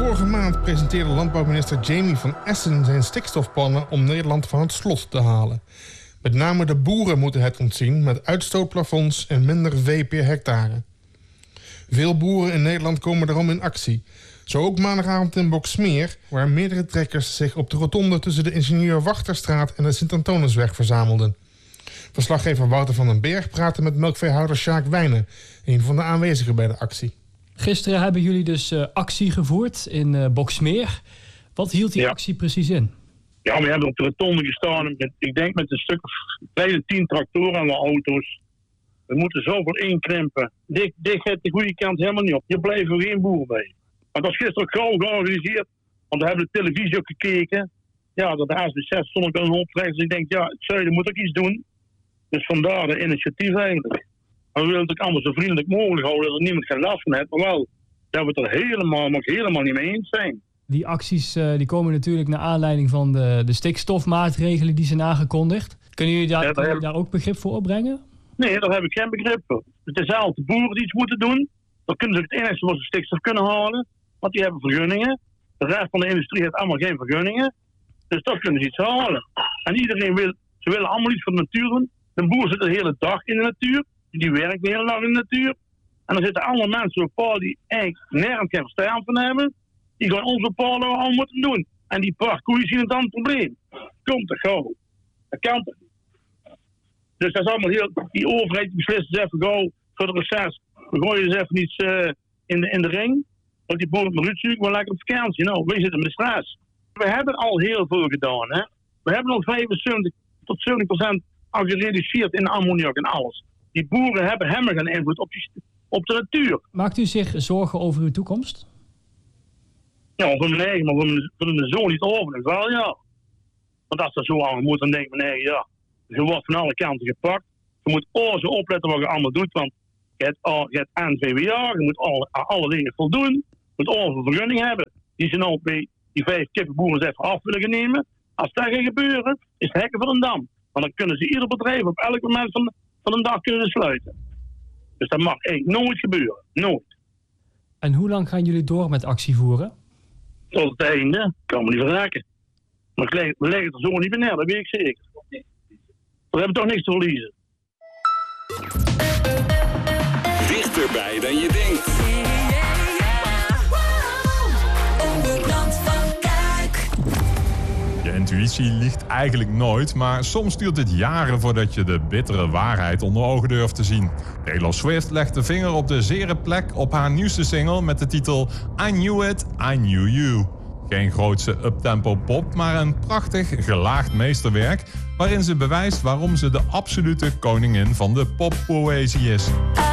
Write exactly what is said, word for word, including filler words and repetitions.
Vorige maand presenteerde landbouwminister Jamie van Essen zijn stikstofplannen om Nederland van het slot te halen. Met name de boeren moeten het ontzien met uitstootplafonds en minder vee per hectare. Veel boeren in Nederland komen daarom in actie. Zo ook maandagavond in Boksmeer, waar meerdere trekkers zich op de rotonde tussen de Ingenieur Wachterstraat en de Sint-Antonisweg verzamelden. Verslaggever Wouter van den Berg praatte met melkveehouder Sjaak Wijnen, een van de aanwezigen bij de actie. Gisteren hebben jullie dus uh, actie gevoerd in uh, Boksmeer. Wat hield die ja. actie precies in? Ja, we hebben op de rotonde gestaan, met, ik denk met een stuk of vijf, tien tractoren en auto's. We moeten zoveel inkrimpen. Dit, dit gaat de goede kant helemaal niet op. Hier blijven we geen boeren bij. Maar dat is gisteren gauw georganiseerd, want we hebben de televisie ook gekeken. Ja, dat de H B zes stond ik aan een hoop rechts. Dus ik denk, ja, het zuiden moet ook iets doen. Dus vandaar de initiatief eigenlijk. Maar we willen het ook allemaal zo vriendelijk mogelijk houden, dat er niemand geen last van heeft. Maar wel, dat we het er helemaal, nog helemaal niet mee eens zijn. Die acties uh, die komen natuurlijk naar aanleiding van de, de stikstofmaatregelen die zijn aangekondigd. Kunnen jullie daar, ja, kunnen jullie daar ook begrip voor opbrengen? Nee, daar heb ik geen begrip voor. Het is altijd de boeren die iets moeten doen. Dan kunnen ze het enigste wat ze stikstof kunnen halen. Want die hebben vergunningen. De rest van de industrie heeft allemaal geen vergunningen. Dus dat kunnen ze iets halen. En iedereen wil, ze willen allemaal iets voor de natuur doen. De boer zit de hele dag in de natuur. Die werkt de hele dag in de natuur. En dan zitten allemaal mensen op paal die eigenlijk nergens geen verstand van hebben. Die gaan ons bepalen wat we allemaal moeten doen. En die parkoeien zien het dan het probleem. Komt er gauw. Dat kan toch niet. Dus dat is allemaal heel... Die overheid beslist dus even gauw voor de reces. We gooien dus even iets uh, in, de, in de ring. Want die boeren met Ruud wel lekker op vakantie. Nou, wij zitten met de stress. We hebben al heel veel gedaan. Hè? We hebben al vijfenzeventig tot zeventig procent al gereduceerd in ammoniak en alles. Die boeren hebben helemaal geen invloed op, die, op de natuur. Maakt u zich zorgen over uw toekomst? Ja, voor mijn eigen, maar voor mijn, voor mijn zoon niet over. Wel ja. Want als dat zo aan moet, dan denk ik, nee, ja. Je wordt van alle kanten gepakt. Je moet alles zo opletten wat je allemaal doet. Want je hebt, al, je hebt N V W A, je moet alle, alle dingen voldoen. Je moet alle vergunning hebben. Die zijn al bij die vijf kippenboeren even af willen nemen. Als dat gaat gebeuren, is het hekken van een dam. Want dan kunnen ze ieder bedrijf op elk moment van, van een dag kunnen sluiten. Dus dat mag eigenlijk nooit gebeuren. Nooit. En hoe lang gaan jullie door met actie voeren? Tot het einde. Kan me niet verraken. Maar we leggen het er zo niet meer neer, dat weet ik zeker. We hebben toch niks te verliezen. Dichterbij dan je denkt. Je intuïtie liegt eigenlijk nooit, maar soms duurt het jaren voordat je de bittere waarheid onder ogen durft te zien. Taylor Swift legt de vinger op de zere plek op haar nieuwste single met de titel I Knew It, I Knew You. Geen grootse uptempo pop, maar een prachtig gelaagd meesterwerk waarin ze bewijst waarom ze de absolute koningin van de poppoëzie is.